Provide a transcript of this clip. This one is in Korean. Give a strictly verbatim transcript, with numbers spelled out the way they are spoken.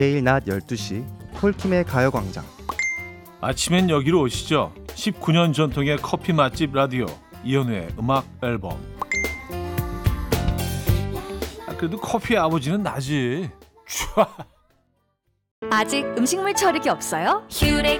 내일 낮 열두 시 폴킴의 가요광장. 아침엔 여기로 오시죠. 십구 년 전통의 커피 맛집 라디오 이현우의 음악 앨범. 아, 그래도 커피의 아버지는 나지. 아직 음식물 처리기 없어요? 큐렉